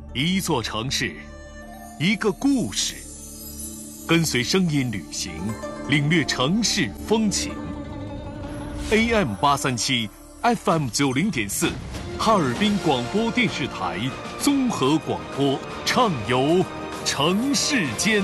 一座城市，一个故事，跟随声音旅行，领略城市风情。AM837 FM90.4，哈尔滨广播电视台综合广播，畅游城市间。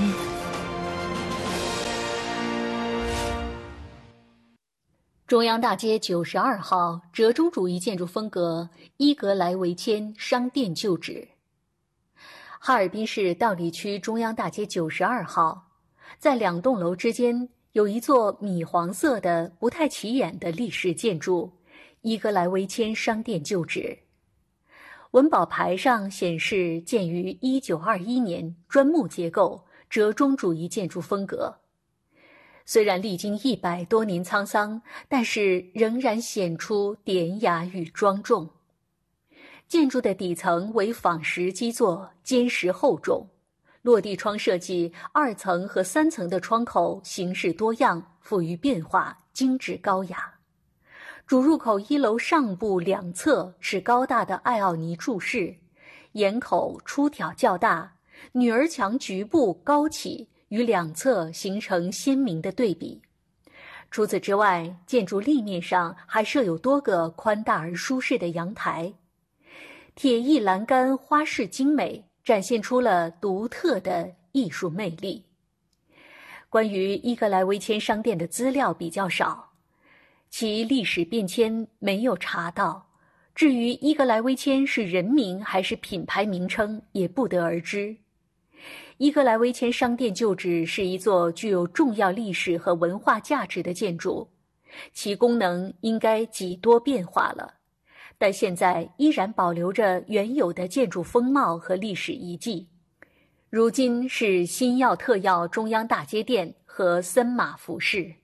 中央大街92号折中主义建筑风格伊格莱维谦商店旧址。哈尔滨市道里区中央大街92号，在两栋楼之间有一座米黄色的不太起眼的历史建筑伊格莱维谦商店旧址。文保牌上显示建于1921年，砖木结构，折中主义建筑风格。虽然历经100多年沧桑，但是仍然显出典雅与庄重。建筑的底层为仿石基座，坚实厚重。落地窗设计2层和3层的窗口形式多样，富于变化，精致高雅。主入口1楼上部2侧是高大的艾奥尼柱式，檐口出挑较大，女儿墙局部高起，与两侧形成鲜明的对比。除此之外，建筑立面上还设有多个宽大而舒适的阳台，铁艺栏杆花饰精美，展现出了独特的艺术魅力。关于伊格莱维谦商店的资料比较少，其历史变迁没有查到，至于伊格莱维谦是人名还是品牌名称也不得而知。伊格莱维谦商店旧址是一座具有重要历史和文化价值的建筑，其功能应该几多变化了，但现在依然保留着原有的建筑风貌和历史遗迹。如今是新耀特耀中央大街店和森马服饰。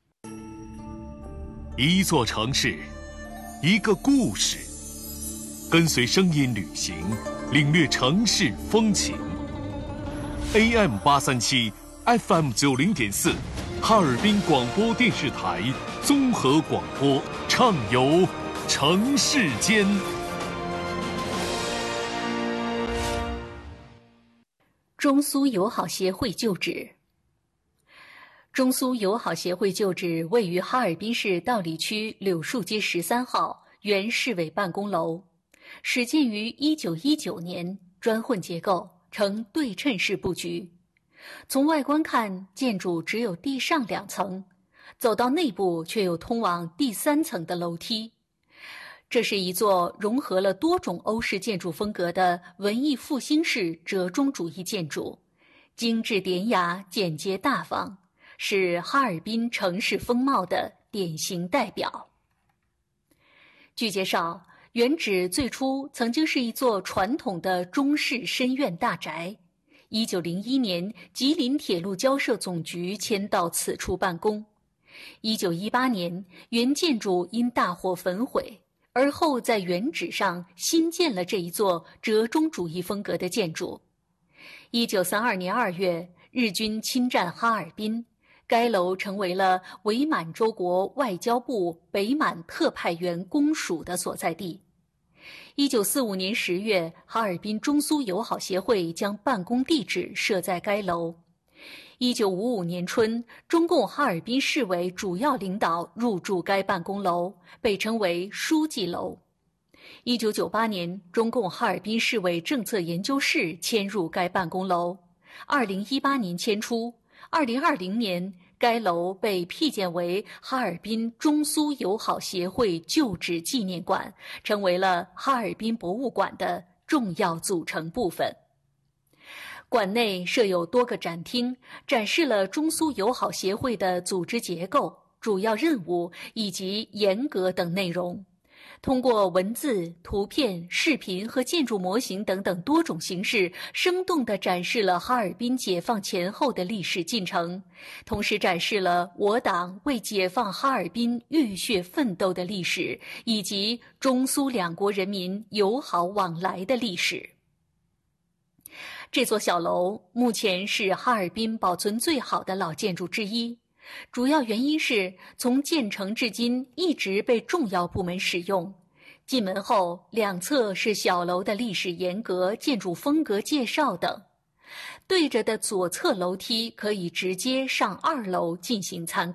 一座城市，一个故事，跟随声音旅行，领略城市风情。AM837 FM90.4，哈尔滨广播电视台综合广播，畅游城市间。 中苏友好协会旧址。中苏友好协会旧址位于哈尔滨市道里区柳树街13号原市委办公楼，始建于1919年，砖混结构，呈对称式布局。从外观看，建筑只有地上2层，走到内部却有通往第3层的楼梯。这是一座融合了多种欧式建筑风格的文艺复兴式折中主义建筑，精致典雅，简洁大方，是哈尔滨城市风貌的典型代表。据介绍，原址最初曾经是一座传统的中式深院大宅，1901年吉林铁路交涉总局迁到此处办公。1918年，原建筑因大火焚毁，而后在原址上新建了这一座折中主义风格的建筑。1932年2月，日军侵占哈尔滨，该楼成为了伪满洲国外交部北满特派员公署的所在地。1945年10月，哈尔滨中苏友好协会将办公地址设在该楼。1955年春，中共哈尔滨市委主要领导入住该办公楼，被称为书记楼。1998年，中共哈尔滨市委政策研究室迁入该办公楼。2018年迁出。2020年，该楼被辟建为哈尔滨中苏友好协会旧址纪念馆，成为了哈尔滨博物馆的重要组成部分。馆内设有多个展厅，展示了中苏友好协会的组织结构、主要任务以及严格等内容。通过文字、图片、视频和建筑模型等等多种形式，生动地展示了哈尔滨解放前后的历史进程，同时展示了我党为解放哈尔滨浴血奋斗的历史，以及中苏两国人民友好往来的历史。这座小楼目前是哈尔滨保存最好的老建筑之一，主要原因是从建成至今一直被重要部门使用， 进门后，两侧是小楼的历史沿革、建筑风格介绍等。对着的左侧楼梯可以直接上2楼进行参观。